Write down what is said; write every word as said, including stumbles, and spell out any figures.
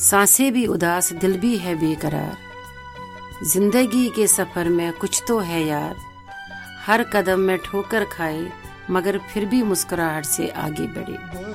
सांसें भी उदास, दिल भी है बेकरार। जिंदगी के सफर में कुछ तो है यार, हर कदम में ठोकर खाए मगर फिर भी मुस्कुराहट से आगे बढ़े।